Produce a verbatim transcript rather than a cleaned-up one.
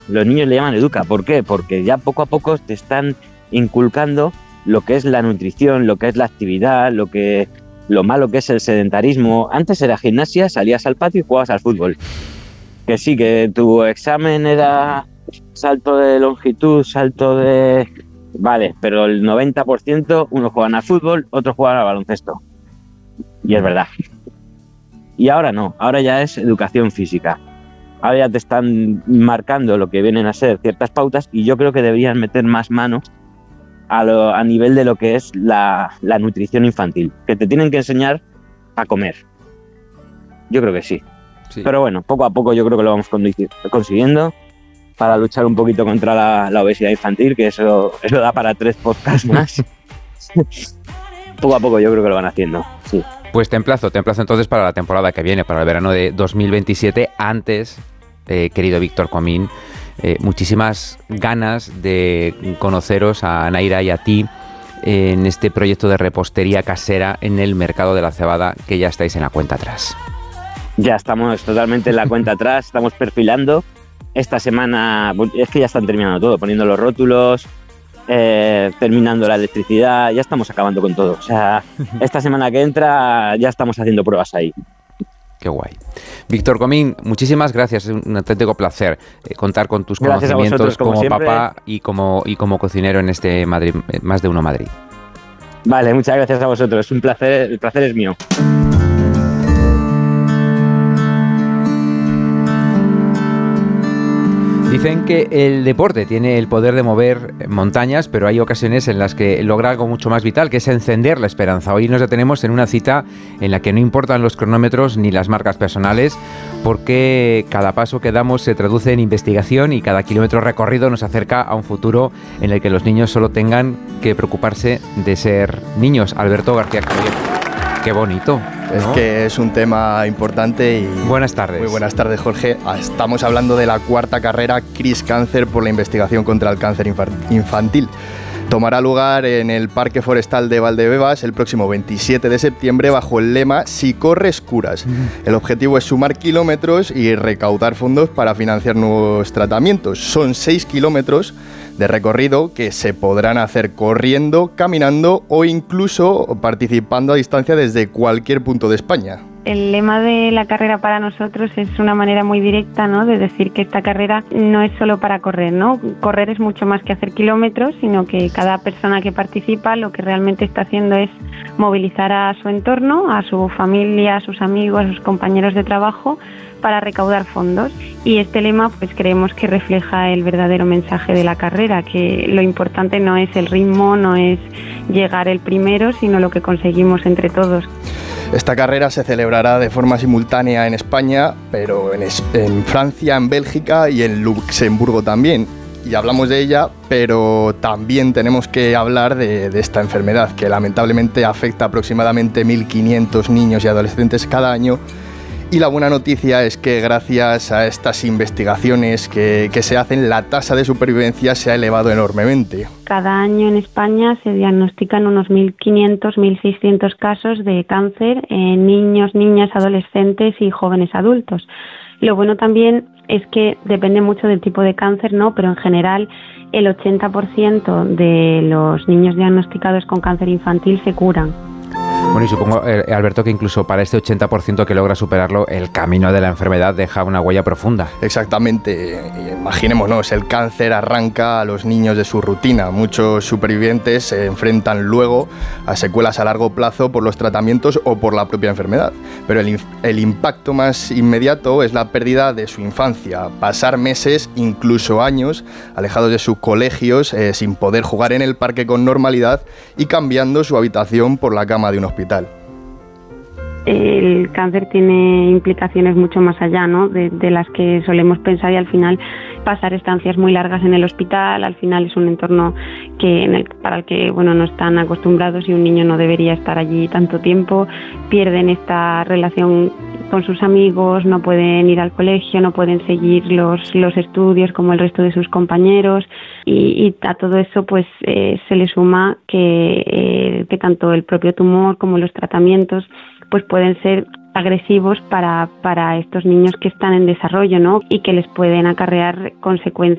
Los niños le llaman educa. ¿Por qué? Porque ya poco a poco te están inculcando lo que es la nutrición, lo que es la actividad, lo que lo malo que es el sedentarismo. Antes era gimnasia, salías al patio y jugabas al fútbol. Que sí, que tu examen era salto de longitud, salto de... Vale, pero el noventa por ciento unos juegan al fútbol, otros juegan al baloncesto. Y es verdad. Y ahora no, ahora ya es educación física. Ahora ya te están marcando lo que vienen a ser ciertas pautas y yo creo que deberían meter más mano a, lo, a nivel de lo que es la, la nutrición infantil, que te tienen que enseñar a comer. Yo creo que sí. sí. Pero bueno, poco a poco yo creo que lo vamos consiguiendo para luchar un poquito contra la, la obesidad infantil, que eso, eso da para tres podcasts más. Poco a poco yo creo que lo van haciendo, sí. Pues te emplazo, te emplazo entonces para la temporada que viene, para el verano de dos mil veintisiete. Antes, eh, querido Víctor Comín, eh, muchísimas ganas de conoceros a Naira y a ti en este proyecto de repostería casera en el mercado de la cebada, que ya estáis en la cuenta atrás. Ya estamos totalmente en la cuenta atrás, estamos perfilando. Esta semana, es que ya están terminando todo, poniendo los rótulos, eh, terminando la electricidad, ya estamos acabando con todo. O sea, esta semana que entra ya estamos haciendo pruebas ahí. Qué guay. Víctor Comín, muchísimas gracias, es un auténtico placer eh, contar con tus gracias conocimientos como, como siempre. papá y como, y como cocinero en este Madrid, Más de Uno Madrid. Vale, muchas gracias a vosotros, es un placer, el placer es mío. Dicen que el deporte tiene el poder de mover montañas, pero hay ocasiones en las que logra algo mucho más vital, que es encender la esperanza. Hoy nos detenemos en una cita en la que no importan los cronómetros ni las marcas personales, porque cada paso que damos se traduce en investigación y cada kilómetro recorrido nos acerca a un futuro en el que los niños solo tengan que preocuparse de ser niños. Alberto García Caballero. Qué bonito, ¿no? Es que es un tema importante y... Buenas tardes. Muy buenas tardes, Jorge. Estamos hablando de la cuarta carrera CRIS Cáncer por la investigación contra el cáncer infantil. Tomará lugar en el Parque Forestal de Valdebebas el próximo veintisiete de septiembre bajo el lema Si corres, curas. Mm. El objetivo es sumar kilómetros y recaudar fondos para financiar nuevos tratamientos. Son seis kilómetros de recorrido que se podrán hacer corriendo, caminando o incluso participando a distancia desde cualquier punto de España. El lema de la carrera para nosotros es una manera muy directa, ¿no?, de decir que esta carrera no es solo para correr, ¿no? Correr es mucho más que hacer kilómetros, sino que cada persona que participa lo que realmente está haciendo es movilizar a su entorno, a su familia, a sus amigos, a sus compañeros de trabajo, para recaudar fondos. Y este lema pues creemos que refleja el verdadero mensaje de la carrera, que lo importante no es el ritmo, no es llegar el primero, sino lo que conseguimos entre todos. Esta carrera se celebrará de forma simultánea en España, pero en, es- en Francia, en Bélgica y en Luxemburgo también. Y hablamos de ella, pero también tenemos que hablar de, de esta enfermedad, que lamentablemente afecta aproximadamente mil quinientos niños y adolescentes cada año. Y la buena noticia es que gracias a estas investigaciones que, que se hacen, la tasa de supervivencia se ha elevado enormemente. Cada año en España se diagnostican unos mil quinientos, mil seiscientos casos de cáncer en niños, niñas, adolescentes y jóvenes adultos. Lo bueno también es que depende mucho del tipo de cáncer, ¿no? Pero en general el ochenta por ciento de los niños diagnosticados con cáncer infantil se curan. Bueno, y supongo, eh, Alberto, que incluso para este ochenta por ciento que logra superarlo, el camino de la enfermedad deja una huella profunda. Exactamente. Imaginémonos, el cáncer arranca a los niños de su rutina. Muchos supervivientes se enfrentan luego a secuelas a largo plazo por los tratamientos o por la propia enfermedad. Pero el, el impacto más inmediato es la pérdida de su infancia. Pasar meses, incluso años, alejados de sus colegios, eh, sin poder jugar en el parque con normalidad y cambiando su habitación por la cama de un hospital. El cáncer tiene implicaciones mucho más allá, ¿no?, de, de las que solemos pensar, y al final pasar estancias muy largas en el hospital, al final es un entorno que en el, para el que bueno no están acostumbrados, y un niño no debería estar allí tanto tiempo. Pierden esta relación con sus amigos, no pueden ir al colegio, no pueden seguir los, los estudios como el resto de sus compañeros, y, y a todo eso pues eh, se le suma que, eh, que tanto el propio tumor como los tratamientos pues pueden ser agresivos para, para estos niños que están en desarrollo, ¿no?, y que les pueden acarrear consecuencias